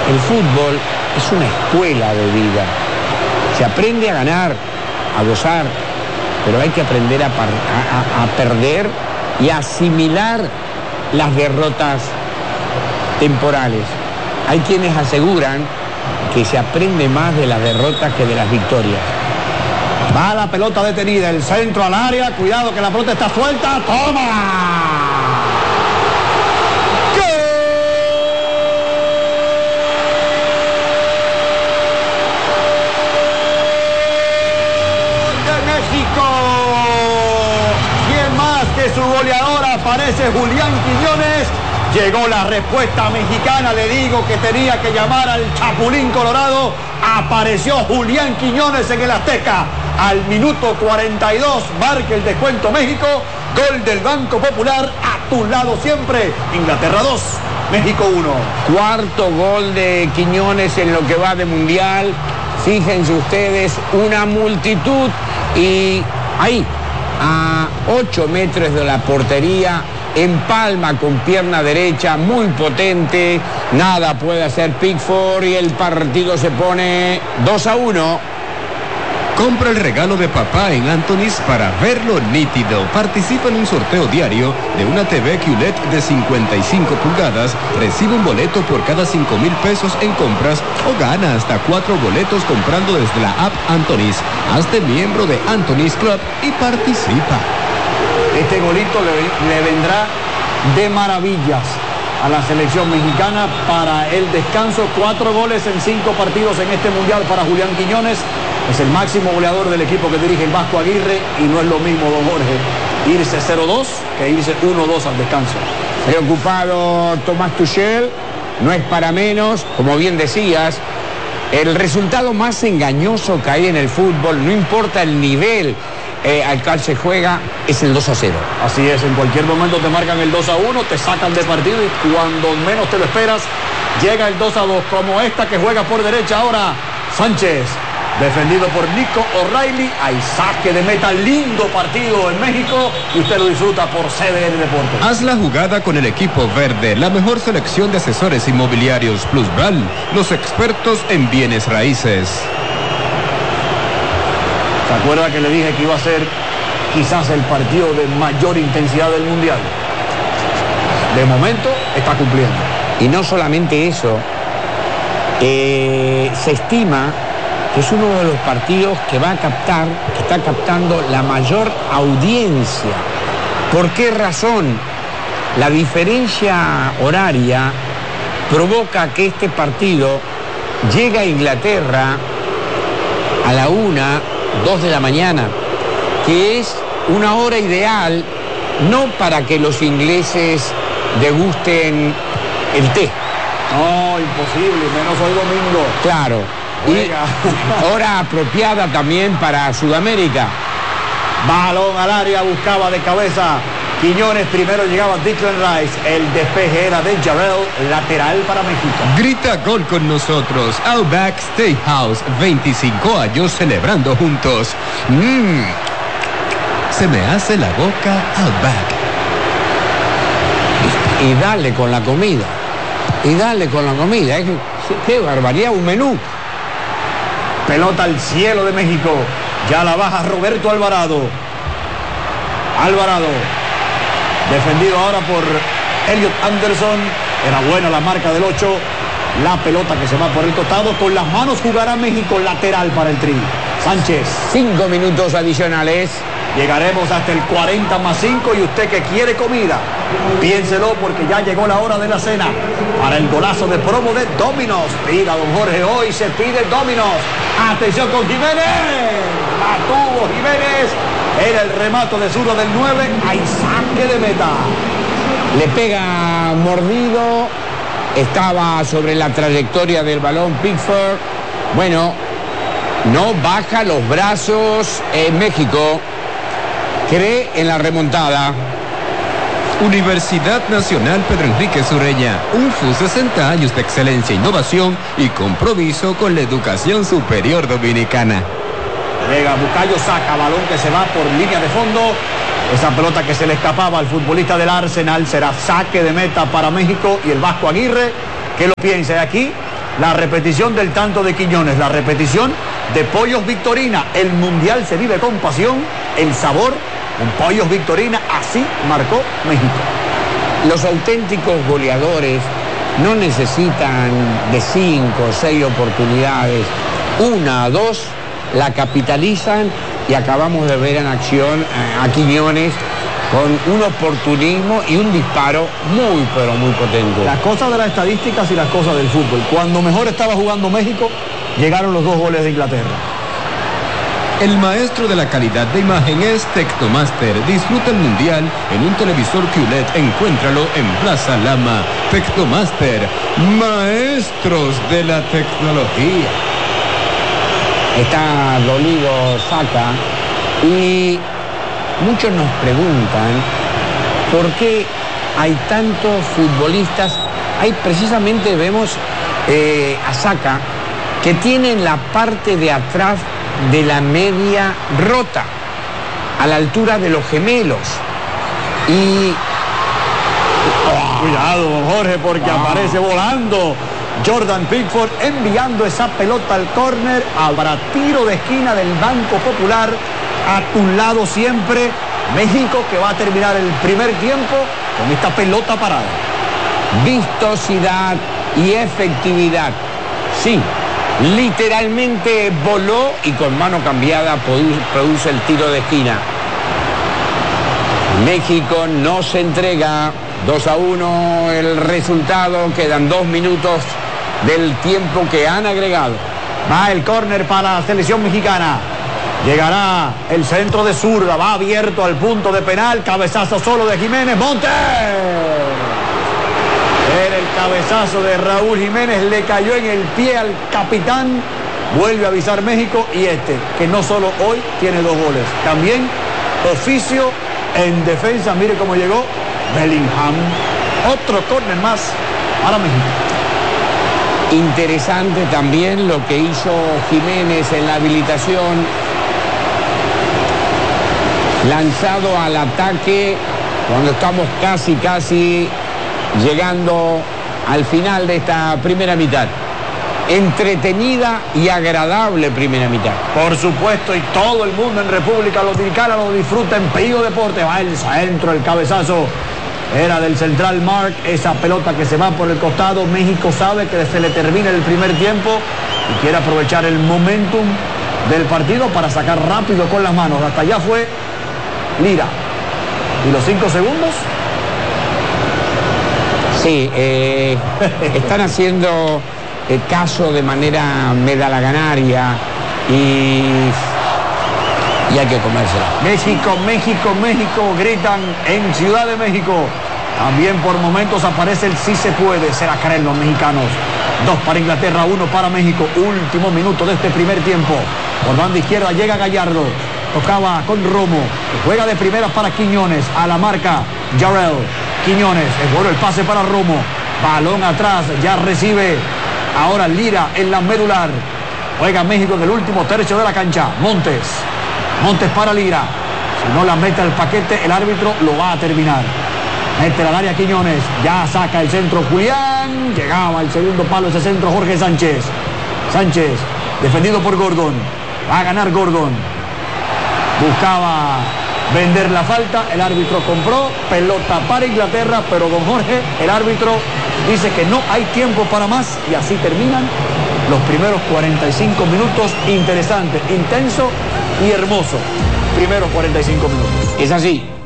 El fútbol es una escuela de vida. Se aprende a ganar, a gozar, pero hay que aprender a perder y a asimilar las derrotas temporales. Hay quienes aseguran que se aprende más de las derrotas que de las victorias. Va la pelota detenida, el centro al área, cuidado que la pelota está suelta, ¡toma! Su goleador aparece Julián Quiñones. Llegó la respuesta mexicana, le digo que tenía que llamar al Chapulín Colorado. Apareció Julián Quiñones en el Azteca. Al minuto 42 marca el descuento México. Gol del Banco Popular, a tu lado siempre. Inglaterra 2, México 1. Cuarto gol de Quiñones en lo que va de Mundial. Fíjense ustedes, una multitud y ahí, a 8 metros de la portería, empalma con pierna derecha, muy potente, nada puede hacer Pickford y el partido se pone 2-1. Compra el regalo de papá en Anthony's para verlo nítido. Participa en un sorteo diario de una TV QLED de 55 pulgadas. Recibe un boleto por cada 5,000 pesos en compras o gana hasta 4 boletos comprando desde la app Anthony's. Hazte miembro de Anthony's Club y participa. Este golito le vendrá de maravillas a la selección mexicana para el descanso. 4 goles en 5 partidos en este mundial para Julián Quiñones. Es el máximo goleador del equipo que dirige el Vasco Aguirre y no es lo mismo, don Jorge, irse 0-2 que irse 1-2 al descanso. Preocupado Tomás Tuchel, no es para menos, como bien decías, el resultado más engañoso que hay en el fútbol, no importa el nivel al cual se juega, es el 2-0. Así es, en cualquier momento te marcan el 2-1, te sacan de partido y cuando menos te lo esperas, llega el 2-2, como esta que juega por derecha ahora, Sánchez. Defendido por Nico O'Reilly, hay saque de meta, lindo partido en México y usted lo disfruta por CDN Deportes. Haz la jugada con el equipo verde, la mejor selección de asesores inmobiliarios Plusval, los expertos en bienes raíces. ¿Se acuerda que le dije que iba a ser quizás el partido de mayor intensidad del Mundial? De momento está cumpliendo. Y no solamente eso, se estima que es uno de los partidos que va a captar, que está captando la mayor audiencia. ¿Por qué razón? La diferencia horaria provoca que este partido llegue a Inglaterra a la 1, 2 de la mañana, que es una hora ideal, no para que los ingleses degusten el té. No, imposible, menos hoy domingo. Claro. Y hora apropiada también para Sudamérica. Balón al área, buscaba de cabeza Quiñones, primero llegaba Declan Rice, el despeje era de Jarrell, lateral para México. Grita gol con nosotros, Outback Steakhouse, 25 años celebrando juntos. Se me hace la boca Outback. Y dale con la comida. Y dale con la comida. Qué barbaridad, un menú. Pelota al cielo de México. Ya la baja Roberto Alvarado. Alvarado. Defendido ahora por Elliot Anderson. Era buena la marca del 8. La pelota que se va por el costado. Con las manos jugará México, lateral para el Tri. Sánchez. 5 minutos adicionales. Llegaremos hasta el 40+5 y usted que quiere comida, piénselo porque ya llegó la hora de la cena. Para el golazo de promo de Domino's. Pida, don Jorge, hoy se pide Domino's. Atención con Jiménez. La tuvo Jiménez. Era el remato de zurdo del 9. Hay saque de meta. Le pega mordido. Estaba sobre la trayectoria del balón Pickford. Bueno, no baja los brazos en México. Cree en la remontada. Universidad Nacional Pedro Enrique Sureña, UNFU, 60 años de excelencia, innovación y compromiso con la educación superior dominicana. Llega Bucayo, saca balón que se va por línea de fondo. Esa pelota que se le escapaba al futbolista del Arsenal será saque de meta para México y el Vasco Aguirre, que lo piense aquí. la repetición del tanto de Quiñones, la repetición de Pollos Victorina. El mundial se vive con pasión, el sabor con Pollos Victorina, así marcó México. Los auténticos goleadores no necesitan de 5 o 6 oportunidades, 1 o 2 la capitalizan y acabamos de ver en acción a Quiñones con un oportunismo y un disparo muy pero muy potente. Las cosas de las estadísticas y las cosas del fútbol. Cuando mejor estaba jugando México, llegaron los 2 goles de Inglaterra. El maestro de la calidad de imagen es Tecnomaster. Disfruta el mundial en un televisor QLED. Encuéntralo en Plaza Lama. Tecnomaster, maestros de la tecnología. Está dolido Saka y muchos nos preguntan por qué hay tantos futbolistas. Hay precisamente, vemos a Saka, que tienen la parte de atrás de la media rota, a la altura de los gemelos. Y... Cuidado, don Jorge, porque aparece volando Jordan Pickford, enviando esa pelota al córner. Habrá tiro de esquina del Banco Popular. A tu lado siempre México, que va a terminar el primer tiempo con esta pelota parada. Vistosidad y efectividad. Sí, literalmente voló y con mano cambiada produce el tiro de esquina. México no se entrega. 2-1 el resultado. Quedan 2 minutos del tiempo que han agregado. Va el córner para la selección mexicana. Llegará el centro de zurda. Va abierto al punto de penal. Cabezazo solo de Jiménez. ¡Montes! Era el cabezazo de Raúl Jiménez. Le cayó en el pie al capitán. Vuelve a avisar México. Y que no solo hoy tiene 2 goles. También oficio en defensa. Mire cómo llegó Bellingham. Otro córner más para México. Interesante también lo que hizo Jiménez en la habilitación. Lanzado al ataque cuando estamos casi llegando al final de esta primera mitad. Entretenida y agradable primera mitad. Por supuesto, y todo el mundo en República Dominicana lo disfruta en Pío Deporte. Va el centro, el cabezazo era del central Mark. Esa pelota que se va por el costado. México sabe que se le termina el primer tiempo y quiere aprovechar el momentum del partido para sacar rápido con las manos. Hasta allá fue Lira. ¿Y los 5 segundos? Sí, están haciendo caso de manera medalaganaria y hay que comérsela. México, gritan en Ciudad de México. También por momentos aparece el sí se puede. Se la creen los mexicanos. 2 para Inglaterra, 1 para México. Último minuto de este primer tiempo. Por banda izquierda llega Gallardo. Tocaba con Romo, que juega de primeras para Quiñones. A la marca Jarrell. Quiñones, es bueno el pase para Romo. Balón atrás, ya recibe ahora Lira en la medular. Juega México en el último tercio de la cancha. Montes para Lira. Si no la mete al paquete, el árbitro lo va a terminar. Mete al área Quiñones. Ya saca el centro Julián. Llegaba el segundo palo ese centro Jorge Sánchez. Defendido por Gordon. Va a ganar Gordon. Buscaba vender la falta. El árbitro compró. Pelota para Inglaterra. Pero don Jorge, el árbitro dice que no hay tiempo para más. Y así terminan los primeros 45 minutos. Interesante, intenso y hermoso. Primeros 45 minutos. Es así.